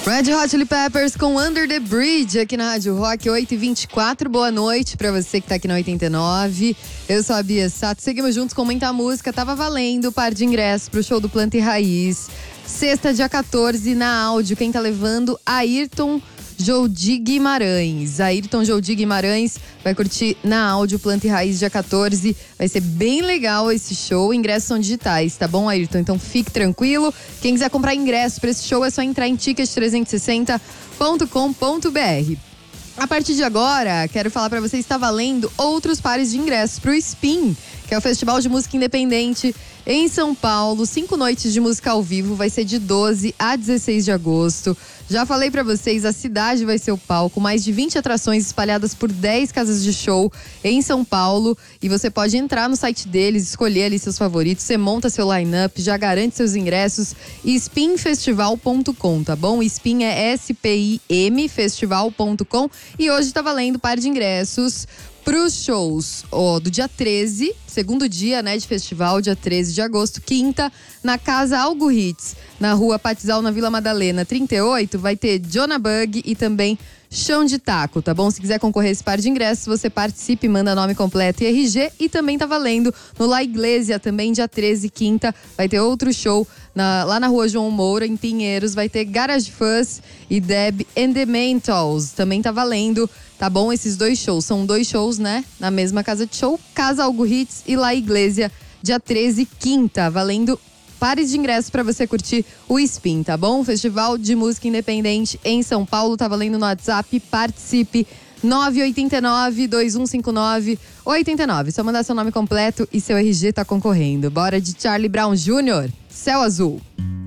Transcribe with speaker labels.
Speaker 1: Red Hot Chili Peppers com Under the Bridge aqui na Rádio Rock 8h24. Boa noite pra você que tá aqui na 89. Eu sou a Bia Sato. Seguimos juntos com muita música. Tava valendo par de ingressos pro show do Planta e Raiz. Sexta, dia 14, na áudio. Quem tá levando? Ayrton Joldi Guimarães. Ayrton Joldi Guimarães vai curtir na áudio Planta e Raiz dia 14. Vai ser bem legal esse show. Ingressos são digitais, tá bom, Ayrton? Então fique tranquilo. Quem quiser comprar ingresso para esse show é só entrar em ticket360.com.br. A partir de agora, quero falar para vocês, está valendo outros pares de ingressos para o Spin, que é o Festival de Música Independente em São Paulo. 5 noites de música ao vivo, vai ser de 12 a 16 de agosto. Já falei pra vocês, a cidade vai ser o palco, mais de 20 atrações espalhadas por 10 casas de show em São Paulo. E você pode entrar no site deles, escolher ali seus favoritos, você monta seu line-up, já garante seus ingressos. spinfestival.com, tá bom? Spin é S-P-I-M, festival.com. E hoje tá valendo par de ingressos pros shows do dia 13, segundo dia, né, de festival, dia 13 de agosto, quinta, na Casa Algo Hits, na Rua Patizal, na Vila Madalena 38, vai ter Jonah Bug e também Chão de Taco, tá bom? Se quiser concorrer a esse par de ingressos, você participe, manda nome completo e RG. E também tá valendo no La Iglesia, também dia 13, quinta, vai ter outro show lá na Rua João Moura, em Pinheiros. Vai ter Garage Fuzz e Deb and the Mentals. Também tá valendo, tá bom? Esses dois shows, são 2 shows, né? Na mesma casa de show, Casa Algo Hits e La Iglesia, dia 13, quinta, valendo pares de ingressos para você curtir o Spin, tá bom? Festival de Música Independente em São Paulo, tá valendo no WhatsApp, participe, 989-2159-89. Só mandar seu nome completo e seu RG tá concorrendo. Bora de Charlie Brown Jr., Céu Azul.